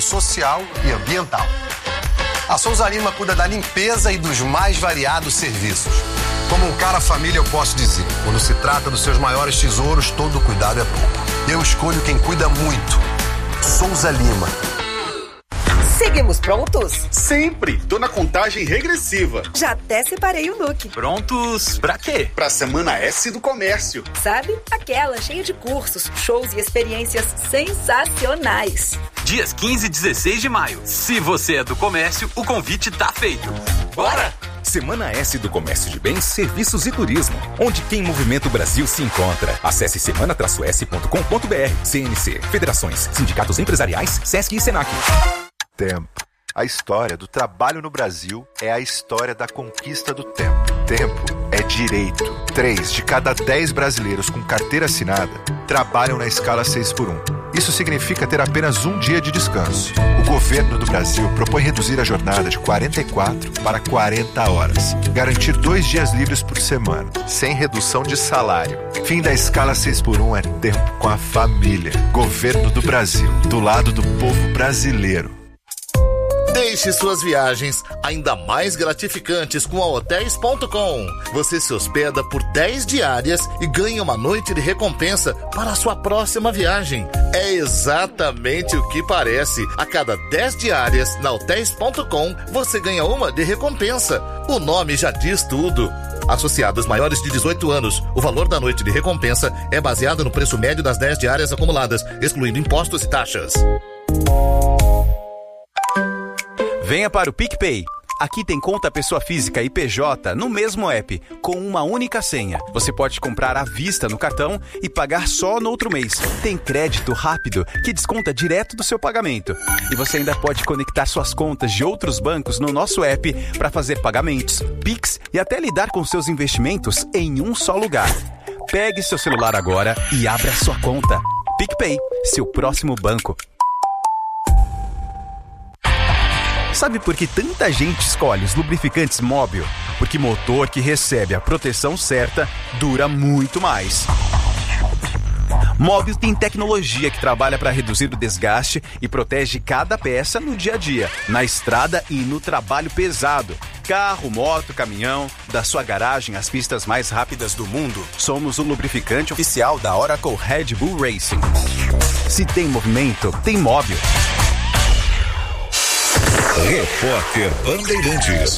social e ambiental. A Souza Lima cuida da limpeza e dos mais variados serviços. Como um cara família, eu posso dizer, quando se trata dos seus maiores tesouros, todo cuidado é pouco. Eu escolho quem cuida muito. Souza Lima. Seguimos prontos? Sempre! Tô na contagem regressiva. Já até separei o look. Prontos pra quê? Pra Semana S do Comércio. Sabe? Aquela cheia de cursos, shows e experiências sensacionais. Dias 15 e 16 de maio. Se você é do comércio, o convite tá feito. Bora! Semana S do Comércio de Bens, Serviços e Turismo, onde quem movimenta o Brasil se encontra. Acesse semana-s.com.br. CNC, Federações, Sindicatos Empresariais, Sesc e Senac. Tempo. A história do trabalho no Brasil é a história da conquista do tempo. Tempo é direito. 3 de cada 10 brasileiros com carteira assinada trabalham na escala 6x1. Isso significa ter apenas um dia de descanso. O governo do Brasil propõe reduzir a jornada de 44 para 40 horas. Garantir 2 dias livres por semana, sem redução de salário. Fim da escala 6x1 é tempo com a família. Governo do Brasil, do lado do povo brasileiro. Deixe suas viagens ainda mais gratificantes com a Hotels.com. Você se hospeda por 10 diárias e ganha uma noite de recompensa para a sua próxima viagem. É exatamente o que parece. A cada 10 diárias na Hotels.com, você ganha uma de recompensa. O nome já diz tudo. Associados maiores de 18 anos, o valor da noite de recompensa é baseado no preço médio das 10 diárias acumuladas, excluindo impostos e taxas. Venha para o PicPay. Aqui tem conta pessoa física e PJ no mesmo app, com uma única senha. Você pode comprar à vista no cartão e pagar só no outro mês. Tem crédito rápido que desconta direto do seu pagamento. E você ainda pode conectar suas contas de outros bancos no nosso app para fazer pagamentos, Pix e até lidar com seus investimentos em um só lugar. Pegue seu celular agora e abra sua conta. PicPay, seu próximo banco. Sabe por que tanta gente escolhe os lubrificantes Móbil? Porque motor que recebe a proteção certa dura muito mais. Móbil tem tecnologia que trabalha para reduzir o desgaste e protege cada peça no dia a dia, na estrada e no trabalho pesado. Carro, moto, caminhão, da sua garagem às pistas mais rápidas do mundo. Somos o lubrificante oficial da Oracle Red Bull Racing. Se tem movimento, tem Móbil. Repórter Bandeirantes.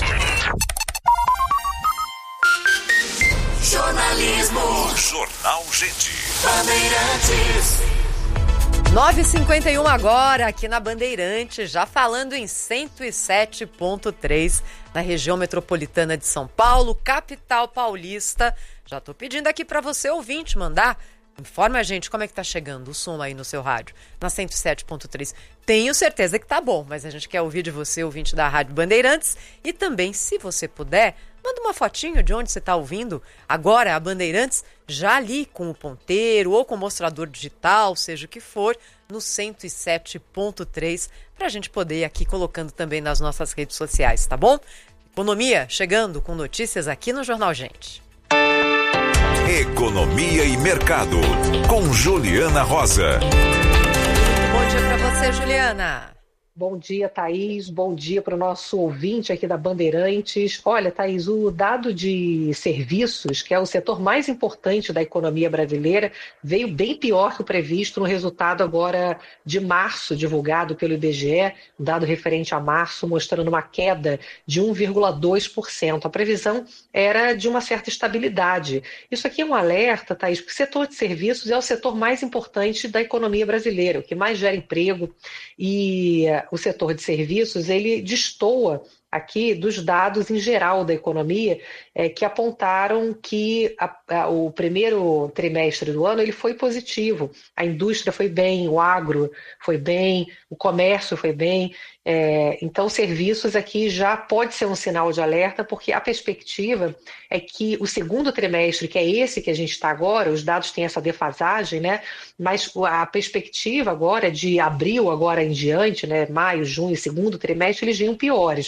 Jornalismo. Jornal Gente. Bandeirantes. 9h51 agora, aqui na Bandeirantes, já falando em 107.3, na região metropolitana de São Paulo, capital paulista. Já tô pedindo aqui para você, ouvinte, mandar. Informa a gente como é que tá chegando o som aí no seu rádio, na 107.3. Tenho certeza que tá bom, mas a gente quer ouvir de você, ouvinte da Rádio Bandeirantes. E também, se você puder, manda uma fotinho de onde você tá ouvindo agora a Bandeirantes, já ali com o ponteiro ou com o mostrador digital, seja o que for, no 107.3, pra gente poder ir aqui colocando também nas nossas redes sociais, tá bom? Economia chegando com notícias aqui no Jornal Gente. Economia e Mercado, com Juliana Rosa. Bom dia para você, Juliana. Bom dia, Thaís. Bom dia para o nosso ouvinte aqui da Bandeirantes. Olha, Thaís, o dado de serviços, que é o setor mais importante da economia brasileira, veio bem pior que o previsto no resultado agora de março, divulgado pelo IBGE, um dado referente a março, mostrando uma queda de 1,2%. A previsão era de uma certa estabilidade. Isso aqui é um alerta, Thaís, porque o setor de serviços é o setor mais importante da economia brasileira, o que mais gera emprego, e o setor de serviços, ele destoa aqui dos dados em geral da economia, que apontaram que o primeiro trimestre do ano ele foi positivo. A indústria foi bem, o agro foi bem, o comércio foi bem. Então, serviços aqui já pode ser um sinal de alerta, porque a perspectiva é que o segundo trimestre, que é esse que a gente está agora, os dados têm essa defasagem, né? Mas a perspectiva agora de abril agora em diante, né? Maio, junho, segundo trimestre, eles vinham piores.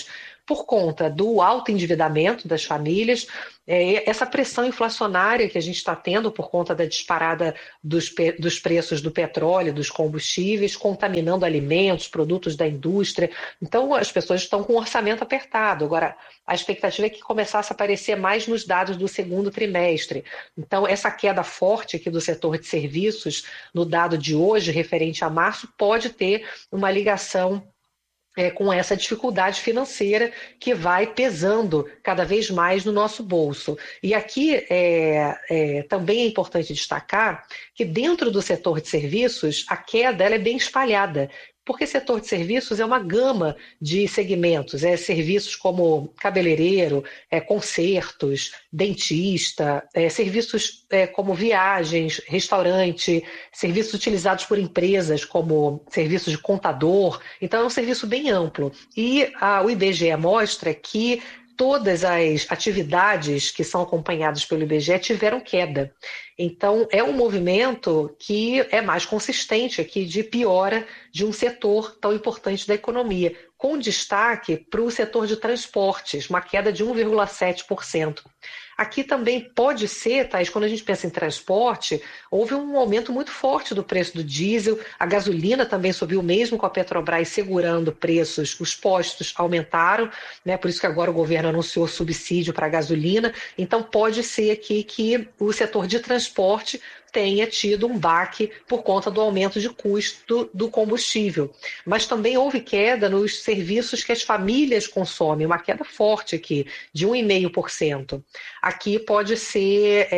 por conta do alto endividamento das famílias, essa pressão inflacionária que a gente está tendo por conta da disparada dos preços do petróleo, dos combustíveis, contaminando alimentos, produtos da indústria. Então, as pessoas estão com o orçamento apertado. Agora, a expectativa é que começasse a aparecer mais nos dados do segundo trimestre. Então, essa queda forte aqui do setor de serviços, no dado de hoje, referente a março, pode ter uma ligação com essa dificuldade financeira que vai pesando cada vez mais no nosso bolso. E aqui também é importante destacar que dentro do setor de serviços a queda ela é bem espalhada, porque setor de serviços é uma gama de segmentos, serviços como cabeleireiro, concertos, dentista, serviços como viagens, restaurante, serviços utilizados por empresas como serviços de contador. Então é um serviço bem amplo. E o IBGE mostra que todas as atividades que são acompanhadas pelo IBGE tiveram queda. Então, é um movimento que é mais consistente aqui de piora de um setor tão importante da economia, com destaque para o setor de transportes, uma queda de 1,7%. Aqui também pode ser, Thaís, quando a gente pensa em transporte, houve um aumento muito forte do preço do diesel, a gasolina também subiu mesmo com a Petrobras segurando preços, os postos aumentaram, né? Por isso que agora o governo anunciou subsídio para a gasolina. Então pode ser aqui que o setor de transporte tenha tido um baque por conta do aumento de custo do combustível. Mas também houve queda nos serviços que as famílias consomem, uma queda forte aqui, de 1,5%. Aqui pode ser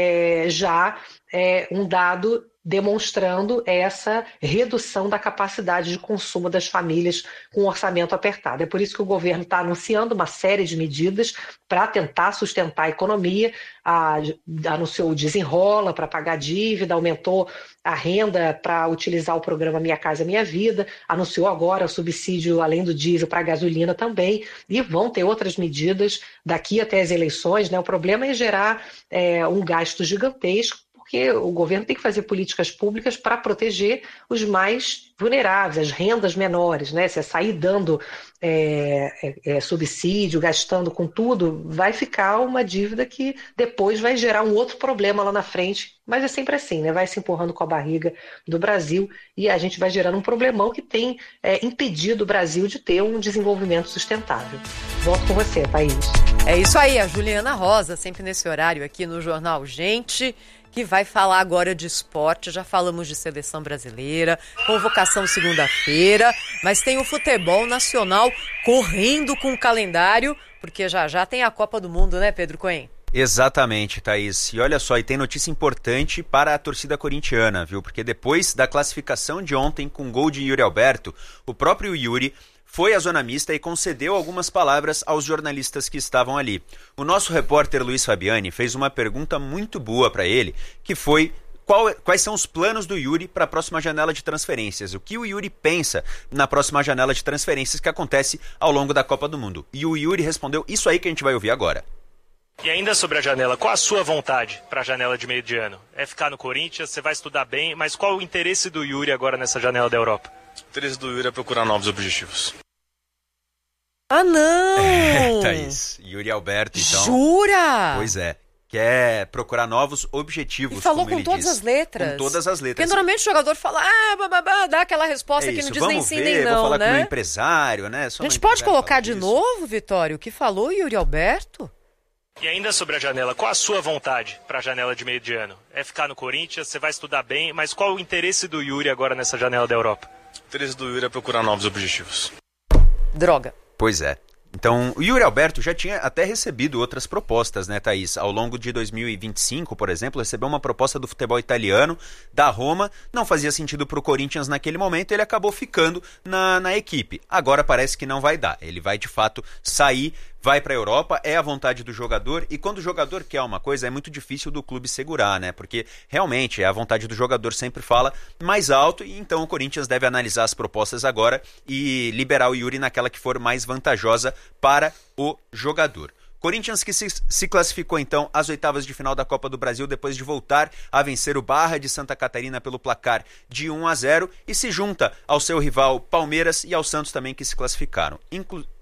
um dado demonstrando essa redução da capacidade de consumo das famílias com orçamento apertado. É por isso que o governo está anunciando uma série de medidas para tentar sustentar a economia, anunciou o desenrola para pagar dívida, aumentou a renda para utilizar o programa Minha Casa Minha Vida, anunciou agora o subsídio, além do diesel, para a gasolina também, e vão ter outras medidas daqui até as eleições, né? O problema é gerar um gasto gigantesco, porque o governo tem que fazer políticas públicas para proteger os mais vulneráveis, as rendas menores, né? Se sair dando subsídio, gastando com tudo, vai ficar uma dívida que depois vai gerar um outro problema lá na frente. Mas é sempre assim, né? Vai se empurrando com a barriga do Brasil e a gente vai gerando um problemão que tem impedido o Brasil de ter um desenvolvimento sustentável. Volto com você, Thaís. É isso aí, a Juliana Rosa, sempre nesse horário aqui no Jornal Gente, que vai falar agora de esporte. Já falamos de seleção brasileira, convocação segunda-feira, mas tem o futebol nacional correndo com o calendário, porque já tem a Copa do Mundo, né, Pedro Cohen? Exatamente, Thaís. E olha só, e tem notícia importante para a torcida corintiana, viu? Porque depois da classificação de ontem com gol de Yuri Alberto, o próprio Yuri foi à zona mista e concedeu algumas palavras aos jornalistas que estavam ali. O nosso repórter Luiz Fabiani fez uma pergunta muito boa para ele, que foi quais são os planos do Yuri para a próxima janela de transferências. O que o Yuri pensa na próxima janela de transferências que acontece ao longo da Copa do Mundo. E o Yuri respondeu isso aí que a gente vai ouvir agora. E ainda sobre a janela, qual a sua vontade para a janela de meio de ano? É ficar no Corinthians, você vai estudar bem, mas qual o interesse do Yuri agora nessa janela da Europa? O interesse do Yuri é procurar novos objetivos. Ah, não! Thaís, Yuri Alberto, então... Jura? Pois é. Quer procurar novos objetivos, e falou como ele com todas diz. As letras. Com todas as letras. Porque normalmente o jogador fala, dá aquela resposta que não diz nem sim nem não, vou falar né? com o meu empresário, né? A gente pode colocar de novo, Vitório, o que falou o Yuri Alberto? E ainda sobre a janela, qual a sua vontade para a janela de meio de ano? É ficar no Corinthians, você vai estudar bem, mas qual o interesse do Yuri agora nessa janela da Europa? O interesse do Yuri é procurar novos objetivos. Droga. Pois é. Então, o Yuri Alberto já tinha até recebido outras propostas, né, Thaís? Ao longo de 2025, por exemplo, recebeu uma proposta do futebol italiano, da Roma. Não fazia sentido para o Corinthians naquele momento, ele acabou ficando na equipe. Agora parece que não vai dar. Ele vai, de fato, sair, vai para a Europa, é a vontade do jogador. E quando o jogador quer uma coisa, é muito difícil do clube segurar, né? Porque, realmente, a vontade do jogador sempre fala mais alto. E então o Corinthians deve analisar as propostas agora e liberar o Yuri naquela que for mais vantajosa para o jogador. Corinthians que se classificou então às oitavas de final da Copa do Brasil depois de voltar a vencer o Barra de Santa Catarina pelo placar de 1-0 e se junta ao seu rival Palmeiras e ao Santos também que se classificaram.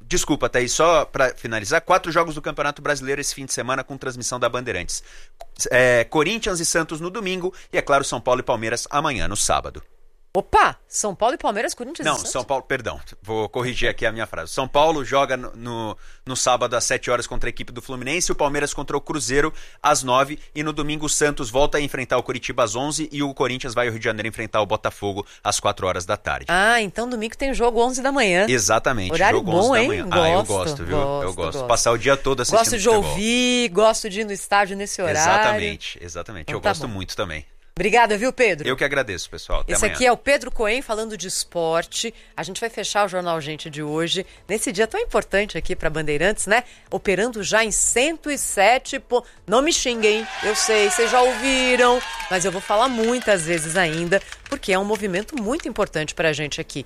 Desculpa, Thaís, só para finalizar, 4 jogos do Campeonato Brasileiro esse fim de semana com transmissão da Bandeirantes. Corinthians e Santos no domingo e, é claro, São Paulo e Palmeiras amanhã, no sábado. Opa! São Paulo e Palmeiras, Corinthians e Santos? Não, São Paulo, perdão, vou corrigir aqui a minha frase. São Paulo joga no sábado às 7 horas contra a equipe do Fluminense, o Palmeiras contra o Cruzeiro às 9 e no domingo o Santos volta a enfrentar o Curitiba às 11 e o Corinthians vai ao Rio de Janeiro enfrentar o Botafogo às 4 horas da tarde. Ah, então domingo tem jogo 11 da manhã. Exatamente. Horário jogo bom, 11 hein? da manhã. Eu gosto, viu? Eu gosto. Passar o dia todo assistindo Gosto de futebol. Ouvir, gosto de ir no estádio nesse horário. Exatamente. Então, eu gosto muito também. Obrigada, viu, Pedro? Eu que agradeço, pessoal. Até Esse amanhã. aqui é o Pedro Cohen falando de esporte. A gente vai fechar o Jornal Gente de hoje, nesse dia tão importante aqui para Bandeirantes, né? Operando já em 107... Não me xinguem, eu sei, vocês já ouviram, mas eu vou falar muitas vezes ainda, porque é um movimento muito importante para a gente aqui.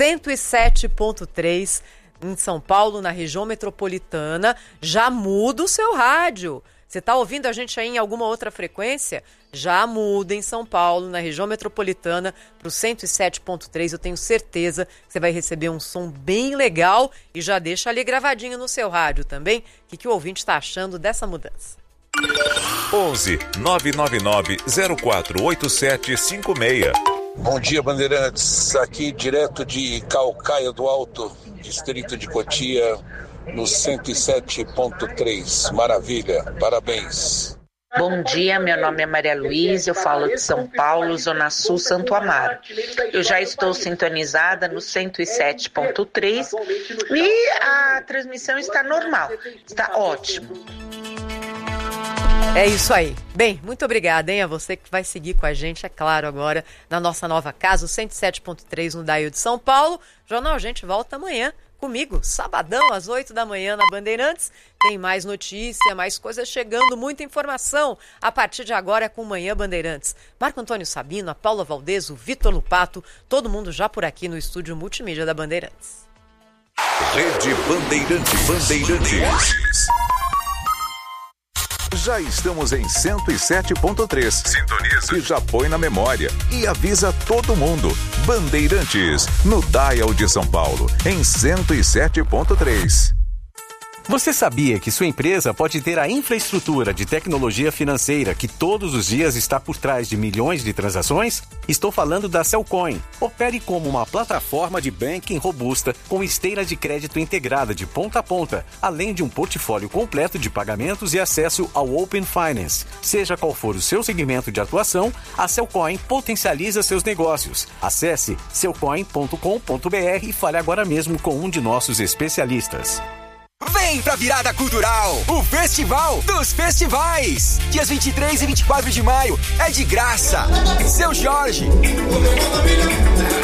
107.3 em São Paulo, na região metropolitana. Já muda o seu rádio. Você está ouvindo a gente aí em alguma outra frequência? Já muda em São Paulo, na região metropolitana, para o 107.3. Eu tenho certeza que você vai receber um som bem legal e já deixa ali gravadinho no seu rádio também. O que o ouvinte está achando dessa mudança? 11 999 048756. Bom dia, Bandeirantes. Aqui direto de Calcaia do Alto, distrito de Cotia, no 107.3. Maravilha, parabéns. Bom dia, meu nome é Maria Luísa, eu falo de São Paulo, Zona Sul, Santo Amaro. Eu já estou sintonizada no 107.3 e a transmissão está normal, está ótimo. É isso aí. Bem, muito obrigada, hein, a você que vai seguir com a gente, é claro, agora na nossa nova casa, o 107.3 no Dial de São Paulo. Jornal Gente volta amanhã comigo, sabadão, às 8 da manhã na Bandeirantes. Tem mais notícia, mais coisas chegando, muita informação. A partir de agora é com Manhã Bandeirantes. Marco Antônio Sabino, a Paula Valdez, o Vitor Lupato, todo mundo já por aqui no estúdio multimídia da Bandeirantes. Rede Bandeirantes. Já estamos em 107.3. Sintoniza. E já põe na memória. E avisa todo mundo. Bandeirantes, no Dial de São Paulo, em 107.3. Você sabia que sua empresa pode ter a infraestrutura de tecnologia financeira que todos os dias está por trás de milhões de transações? Estou falando da Cellcoin. Opere como uma plataforma de banking robusta com esteira de crédito integrada de ponta a ponta, além de um portfólio completo de pagamentos e acesso ao Open Finance. Seja qual for o seu segmento de atuação, a Cellcoin potencializa seus negócios. Acesse cellcoin.com.br e fale agora mesmo com um de nossos especialistas. Vem pra Virada Cultural, o Festival dos Festivais. Dias 23 e 24 de maio é de graça. Seu Jorge.